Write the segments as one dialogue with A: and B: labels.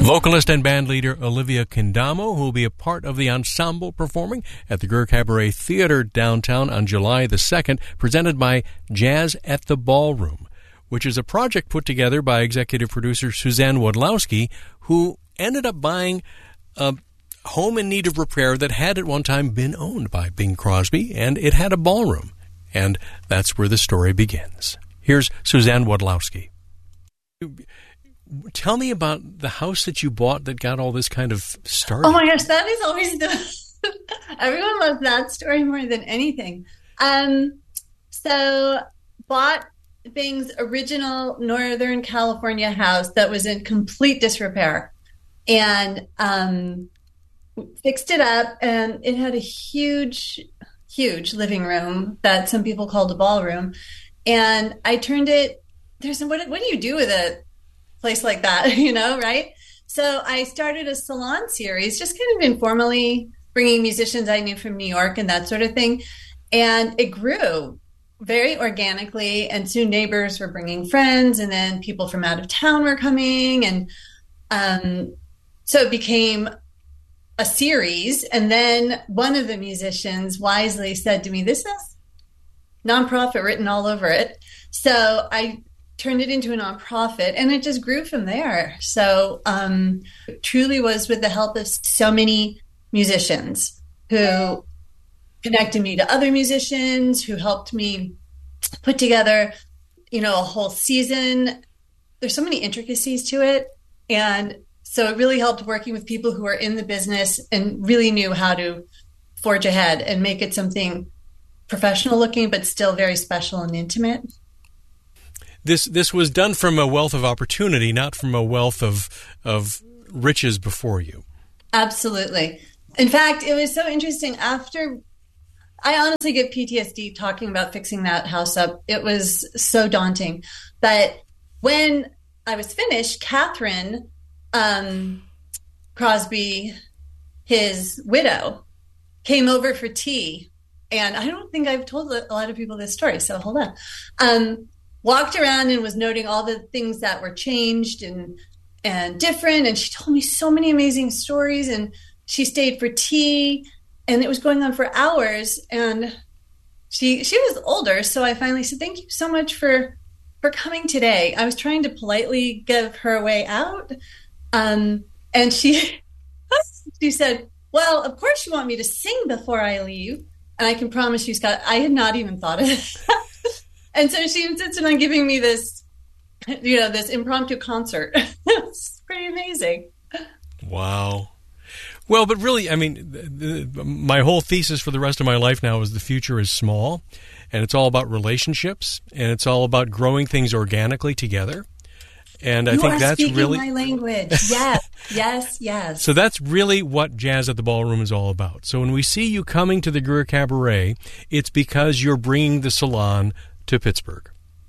A: Vocalist and band leader Olivia Kendamo, who will be a part of the ensemble performing at the Greer Cabaret Theater downtown on July the 2nd, presented by Jazz at the Ballroom, which is a project put together by executive producer Suzanne Wodlowski, who ended up buying a home in need of repair that had at one time been owned by Bing Crosby, and it had a ballroom. And that's where the story begins. Here's Suzanne Wodlowski. Tell me about the house that you bought that got all this kind of started.
B: Oh my gosh, that is always the... Everyone loves that story more than anything. So bought Bing's original Northern California house that was in complete disrepair, and fixed it up, and it had a huge living room that some people called a ballroom. And I turned it, what do you do with a place like that, right? So I started a salon series, just kind of informally, bringing musicians I knew from New York and that sort of thing. And it grew very organically, and soon neighbors were bringing friends, and then people from out of town were coming. And so it became a series. And then one of the musicians wisely said to me, "This has nonprofit written all over it." So I turned it into a nonprofit, and it just grew from there. So truly was with the help of so many musicians who connected me to other musicians, who helped me put together, a whole season. There's so many intricacies to it. And so it really helped working with people who are in the business and really knew how to forge ahead and make it something professional looking, but still very special and intimate.
A: This was done from a wealth of opportunity, not from a wealth of riches before you.
B: Absolutely. In fact, it was so interesting. After, I honestly get PTSD talking about fixing that house up. It was so daunting. But when I was finished, Catherine Crosby, his widow, came over for tea. And I don't think I've told a lot of people this story, so hold on. Walked around and was noting all the things that were changed and different. And she told me so many amazing stories, and she stayed for tea, and it was going on for hours. And she was older. So I finally said, "Thank you so much for coming today." I was trying to politely give her a way out. And she said, "Well, of course you want me to sing before I leave. And I can promise you, Scott, I had not even thought of it." And so she insisted on giving me this, this impromptu concert. It's pretty amazing.
A: Wow. Well, but really, I mean, my whole thesis for the rest of my life now is the future is small, and it's all about relationships, and it's all about growing things organically together. And I think that's really
B: my language. Yes, yes.
A: So that's really what Jazz at the Ballroom is all about. So when we see you coming to the Greer Cabaret, it's because you're bringing the salon to Pittsburgh.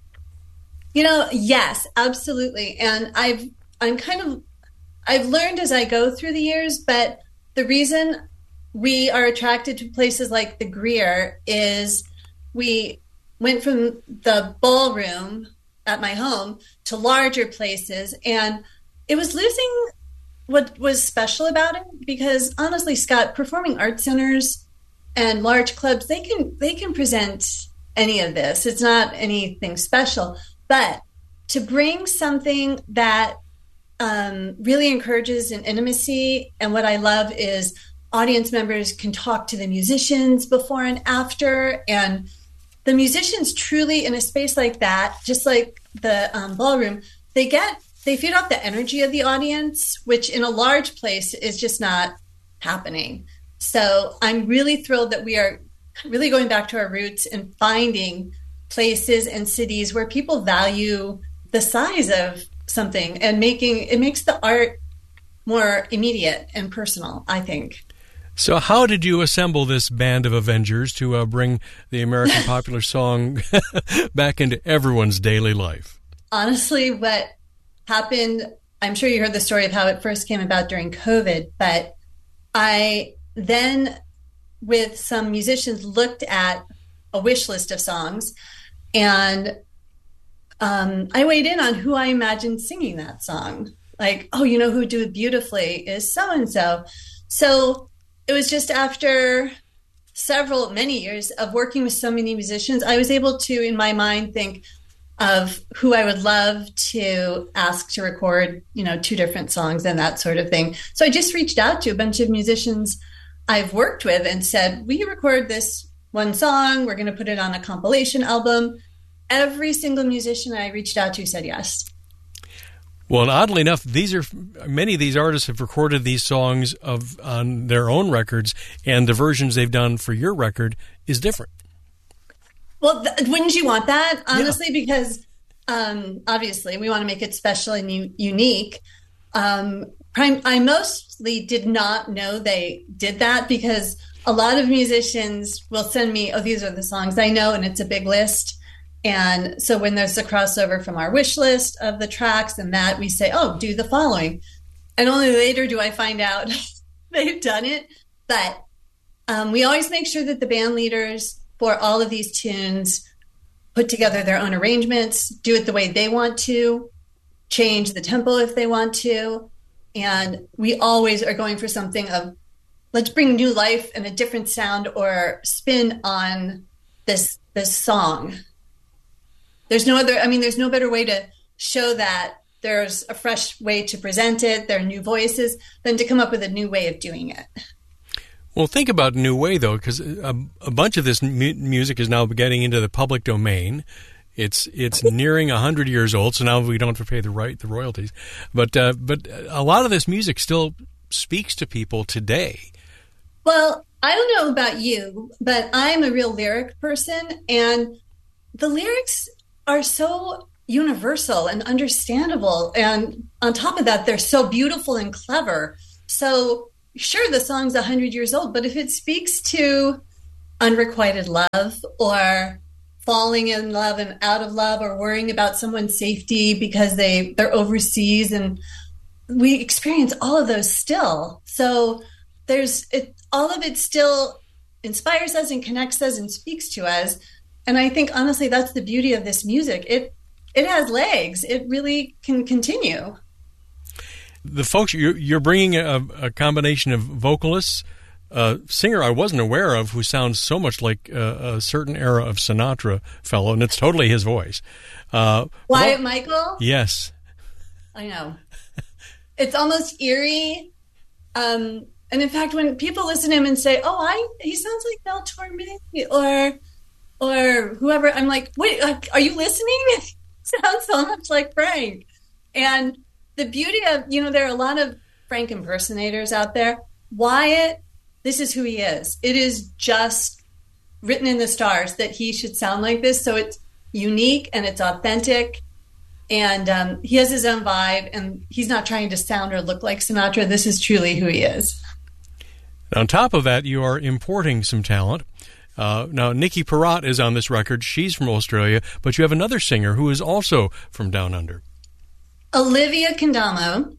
B: Yes, absolutely. And I've learned as I go through the years, but the reason we are attracted to places like the Greer is we went from the ballroom at my home to larger places, and it was losing what was special about it, because honestly, Scott, performing arts centers and large clubs, they can present any of this. It's not anything special, but to bring something that really encourages an intimacy, and what I love is audience members can talk to the musicians before and after, and the musicians truly in a space like that, just like the ballroom, they feed off the energy of the audience, which in a large place is just not happening. So I'm really thrilled that we are really going back to our roots and finding places and cities where people value the size of something, and it makes the art more immediate and personal, I think.
A: So how did you assemble this band of Avengers to bring the American popular song back into everyone's daily life?
B: Honestly, what happened, I'm sure you heard the story of how it first came about during COVID, but I then, with some musicians, looked at a wish list of songs, and I weighed in on who I imagined singing that song. like, oh, you know who do it beautifully is so and so. So it was just after many years of working with so many musicians, I was able to, in my mind, think of who I would love to ask to record, two different songs and that sort of thing. So I just reached out to a bunch of musicians I've worked with and said, will you record this one song? We're going to put it on a compilation album. Every single musician I reached out to said yes.
A: Well, and oddly enough, many of these artists have recorded these songs on their own records, and the versions they've done for your record is different.
B: Well, wouldn't you want that, honestly? Yeah. Because obviously we want to make it special and unique. I mostly did not know they did that because a lot of musicians will send me, oh, these are the songs I know, and it's a big list. And so when there's a crossover from our wish list of the tracks and that, we say, oh, do the following. And only later do I find out they've done it. But we always make sure that the band leaders for all of these tunes put together their own arrangements, do it the way they want to, change the tempo if they want to. And we always are going for something of, let's bring new life and a different sound or spin on this song. There's no better way to show that there's a fresh way to present it, there are new voices, than to come up with a new way of doing it.
A: Well, think about New Way, though, because a bunch of this music is now getting into the public domain. It's nearing 100 years old, so now we don't have to pay the royalties. But a lot of this music still speaks to people today. Well,
B: I don't know about you, but I'm a real lyric person, and the lyrics are so universal and understandable. And on top of that, they're so beautiful and clever. So sure, the song's 100 years old, but if it speaks to unrequited love or falling in love and out of love or worrying about someone's safety because they're overseas, and we experience all of those still. So all of it still inspires us and connects us and speaks to us. And I think, honestly, that's the beauty of this music. It has legs. It really can continue.
A: The folks, you're bringing a combination of vocalists, a singer I wasn't aware of who sounds so much like a certain era of Sinatra fellow, and it's totally his voice.
B: Wyatt Michael?
A: Yes.
B: I know. It's almost eerie. And in fact, when people listen to him and say, oh, he sounds like Mel Torme or whoever, I'm like, wait, are you listening? It sounds so much like Frank. And the beauty of, there are a lot of Frank impersonators out there. Wyatt, this is who he is. It is just written in the stars that he should sound like this. So it's unique and it's authentic. And he has his own vibe, and he's not trying to sound or look like Sinatra. This is truly who he is.
A: On top of that, you are importing some talent. Now, Nikki Perrott is on this record. She's from Australia, but you have another singer who is also from Down Under.
B: Olivia Kendamo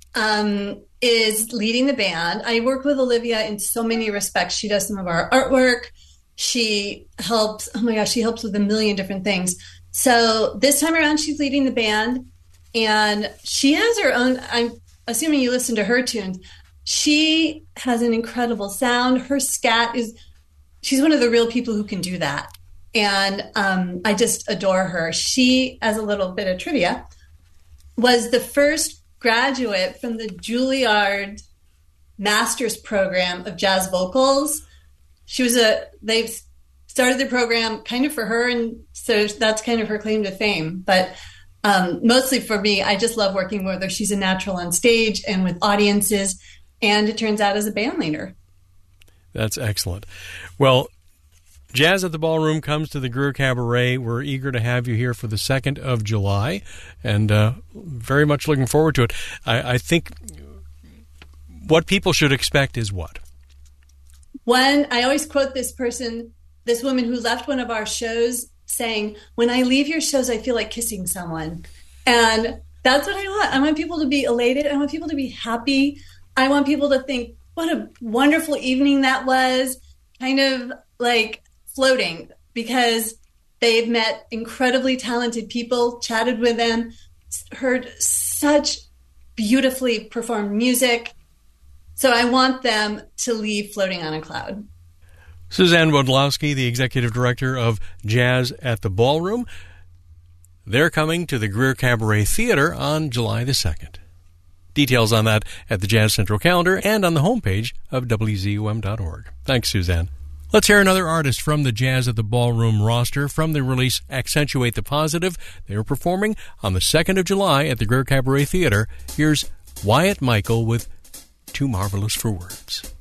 B: is leading the band. I work with Olivia in so many respects. She does some of our artwork. She helps with a million different things. So this time around, she's leading the band, and she has her own, I'm assuming you listen to her tunes. She has an incredible sound. Her scat she's one of the real people who can do that. And I just adore her. She, as a little bit of trivia, was the first graduate from the Juilliard Master's Program of Jazz Vocals. They've started the program kind of for her, and so that's kind of her claim to fame. But mostly for me, I just love working with her. She's a natural on stage and with audiences, and it turns out as a band leader.
A: That's excellent. Well, Jazz at the Ballroom comes to the Greer Cabaret. We're eager to have you here for the 2nd of July, and very much looking forward to it. I think what people should expect is what?
B: I always quote this woman who left one of our shows saying, when I leave your shows, I feel like kissing someone. And that's what I want. I want people to be elated. I want people to be happy. I want people to think, what a wonderful evening that was, kind of like floating, because they've met incredibly talented people, chatted with them, heard such beautifully performed music. So I want them to leave floating on a cloud.
A: Suzanne Wodlowski, the executive director of Jazz at the Ballroom. They're coming to the Greer Cabaret Theater on July the 2nd. Details on that at the Jazz Central calendar and on the homepage of WZUM.org. Thanks, Suzanne. Let's hear another artist from the Jazz at the Ballroom roster from the release Accentuate the Positive. They are performing on the 2nd of July at the Greer Cabaret Theater. Here's Wyatt Michael with Too Marvelous for Words.